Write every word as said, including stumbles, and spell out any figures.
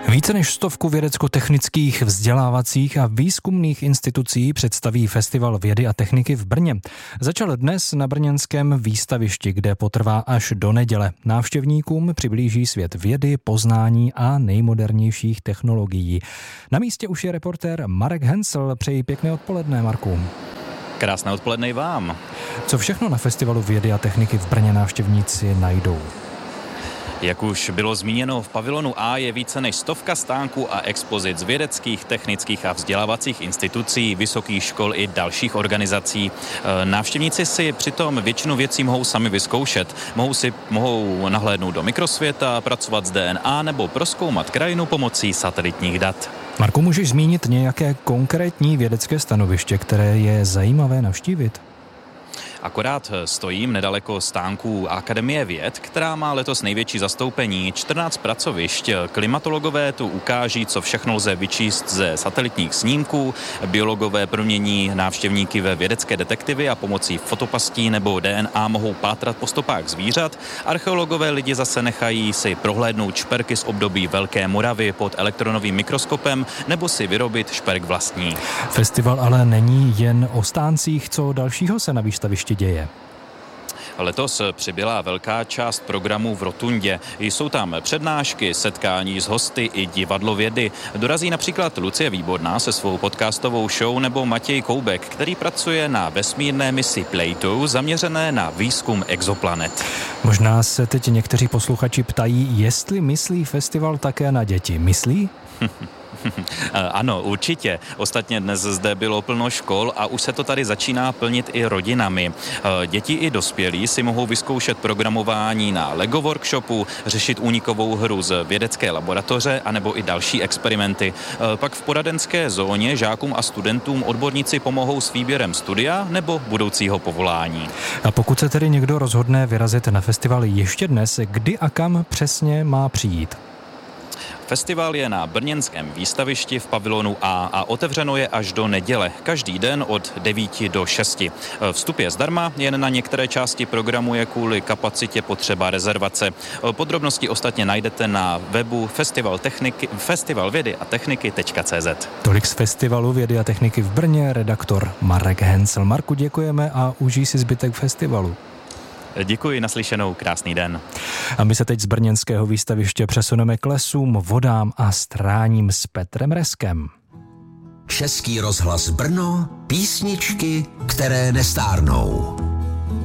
Více než stovku vědecko-technických, vzdělávacích a výzkumných institucí představí Festival vědy a techniky v Brně. Začal dnes na brněnském výstavišti, kde potrvá až do neděle. Návštěvníkům přiblíží svět vědy, poznání a nejmodernějších technologií. Na místě už je reportér Marek Hensl. Přeji pěkné odpoledne, Marku. Krásné odpoledne i vám. Co všechno na Festivalu vědy a techniky v Brně návštěvníci najdou? Jak už bylo zmíněno, v pavilonu A je více než stovka stánků a expozic z vědeckých, technických a vzdělávacích institucí, vysokých škol i dalších organizací. Návštěvníci si přitom většinu věcí mohou sami vyzkoušet. Mohou si mohou nahlédnout do mikrosvěta, pracovat s D N A nebo prozkoumat krajinu pomocí satelitních dat. Marku, můžeš zmínit nějaké konkrétní vědecké stanoviště, které je zajímavé navštívit? Akorát stojím nedaleko stánků Akademie věd, která má letos největší zastoupení, čtrnáct pracovišť. Klimatologové tu ukáží, co všechno lze vyčíst ze satelitních snímků, biologové promění návštěvníky ve vědecké detektivy a pomocí fotopastí nebo D N A mohou pátrat po stopách zvířat. Archeologové lidi zase nechají si prohlédnout šperky z období Velké Moravy pod elektronovým mikroskopem nebo si vyrobit šperk vlastní. Festival ale není jen o stáncích, co dalšího se na výstavišti děje. Letos přibyla velká část programu v Rotundě. Jsou tam přednášky, setkání s hosty i divadlo vědy. Dorazí například Lucie Výborná se svou podcastovou show nebo Matěj Koubek, který pracuje na vesmírné misi Plato zaměřené na výzkum exoplanet. Možná se teď někteří posluchači ptají, jestli myslí festival také na děti. Myslí? Ano, určitě. Ostatně dnes zde bylo plno škol a už se to tady začíná plnit i rodinami. Děti i dospělí si mohou vyzkoušet programování na Lego workshopu, řešit únikovou hru z vědecké laboratoře anebo i další experimenty. Pak v poradenské zóně žákům a studentům odborníci pomohou s výběrem studia nebo budoucího povolání. A pokud se tedy někdo rozhodne vyrazit na festival ještě dnes, kdy a kam přesně má přijít? Festival je na brněnském výstavišti v pavilonu A a otevřeno je až do neděle, každý den od devíti do šesti. Vstup je zdarma, jen na některé části programu je kvůli kapacitě potřeba rezervace. Podrobnosti ostatně najdete na webu festival, techniky, festival vědy a techniky tečka cé zet. Tolik z Festivalu vědy a techniky v Brně, redaktor Marek Hensl. Marku, děkujeme a užij si zbytek festivalu. Děkuji, naslyšenou, krásný den. A my se teď z brněnského výstaviště přesuneme k lesům, vodám a stráním s Petrem Reskem. Český rozhlas Brno, písničky, které nestárnou.